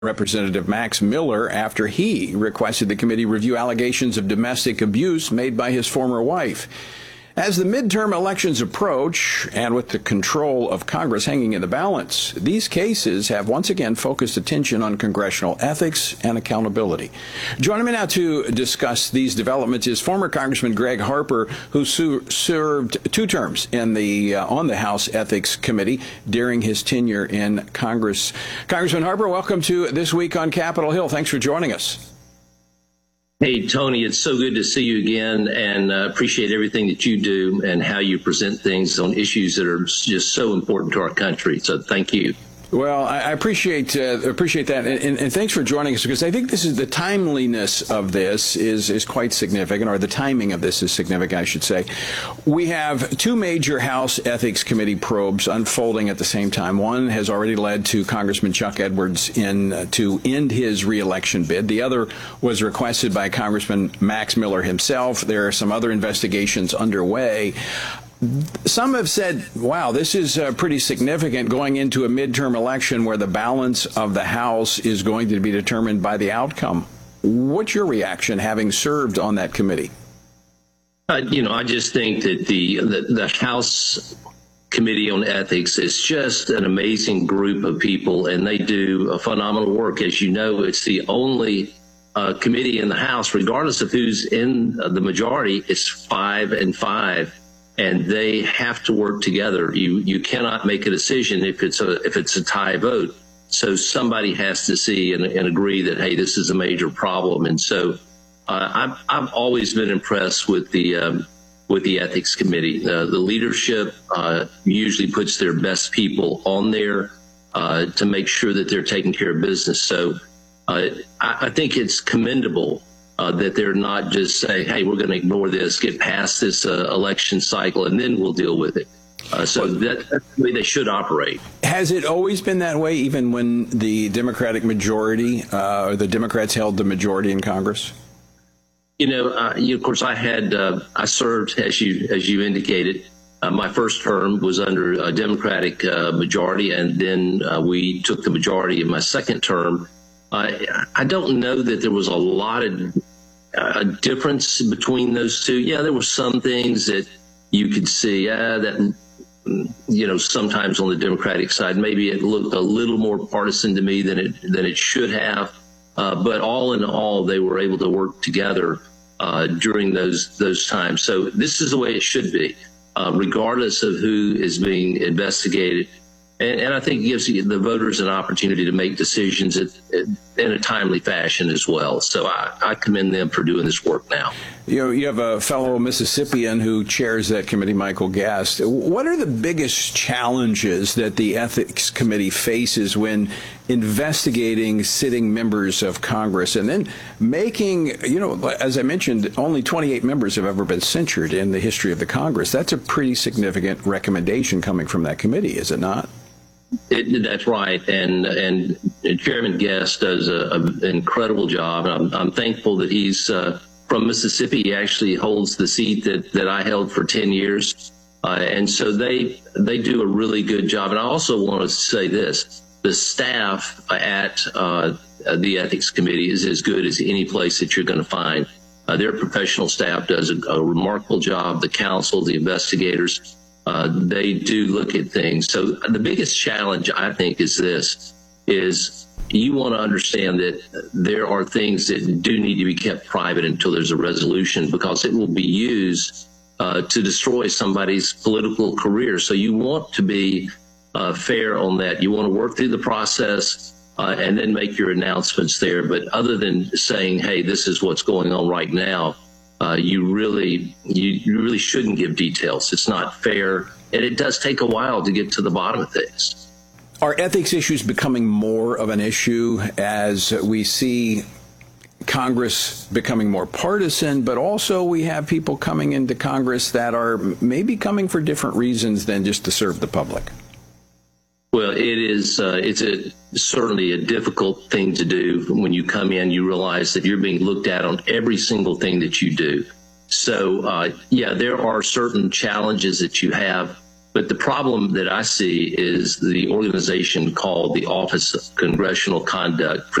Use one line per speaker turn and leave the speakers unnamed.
Representative Max Miller after he requested the committee review allegations of domestic abuse made by his former wife. As the midterm elections approach, and with the control of Congress hanging in the balance, these cases have once again focused attention on congressional ethics and accountability. Joining me now to discuss these developments is former Congressman Greg Harper, who served 2 terms in on the House Ethics Committee during his tenure in Congress. Congressman Harper, welcome to This Week on Capitol Hill. Thanks for joining us.
Hey, Tony, it's so good to see you again, and appreciate everything that you do and how you present things on issues that are just so important to our country. So thank you.
Well, I appreciate that, and thanks for joining us, because I think this is the timeliness of this is quite significant, or the timing of this is significant, I should say. We have 2 major House Ethics Committee probes unfolding at the same time. One has already led to Congressman Chuck Edwards to end his reelection bid. The other was requested by Congressman Max Miller himself. There are some other investigations underway. Some have said, wow, this is pretty significant going into a midterm election where the balance of the House is going to be determined by the outcome. What's your reaction, having served on that committee?
I just think that the House Committee on Ethics is just an amazing group of people, and they do a phenomenal work. As you know, it's the only committee in the House, regardless of who's in the majority, it's 5 and 5. And they have to work together. You cannot make a decision if it's a tie vote. So somebody has to see and agree that, hey, this is a major problem. And so I've always been impressed with the Ethics Committee. The leadership usually puts their best people on there to make sure that they're taking care of business. So I think it's commendable that they're not just saying, hey, we're going to ignore this, get past this election cycle, and then we'll deal with it. So that's the way they should operate.
Has it always been that way, even when the Democratic majority, or the Democrats held the majority in Congress?
Of course, I served, as you indicated. My first term was under a Democratic majority, and then we took the majority in my second term. I don't know that there was a lot of difference between those two. Yeah, there were some things that you could see that, sometimes on the Democratic side, maybe it looked a little more partisan to me than it should have. But all in all, they were able to work together during those times. So this is the way it should be, regardless of who is being investigated. And I think it gives the voters an opportunity to make decisions in a timely fashion as well. So I commend them for doing this work now.
You have a fellow Mississippian who chairs that committee, Michael Gast. What are the biggest challenges that the Ethics Committee faces when investigating sitting members of Congress, and then making, as I mentioned, only 28 members have ever been censured in the history of the Congress? That's a pretty significant recommendation coming from that committee, is it not?
That's right, and Chairman Guest does an incredible job. I'm thankful that he's from Mississippi. He actually holds the seat that I held for 10 years, and so they do a really good job. And I also want to say this: the staff at the Ethics Committee is as good as any place that you're going to find. Their professional staff does a remarkable job. The counsel, the investigators. They do look at things. So the biggest challenge, I think, is you want to understand that there are things that do need to be kept private until there's a resolution, because it will be used to destroy somebody's political career. So you want to be fair on that. You want to work through the process and then make your announcements there. But other than saying, hey, this is what's going on right now, you really shouldn't give details. It's not fair, and it does take a while to get to the bottom of things.
Are ethics issues becoming more of an issue as we see Congress becoming more partisan, but also we have people coming into Congress that are maybe coming for different reasons than just to serve the public?
Well, it's certainly a difficult thing to do. When you come in, you realize that you're being looked at on every single thing that you do. So, there are certain challenges that you have But the problem that I see is the organization called the Office of Congressional Conduct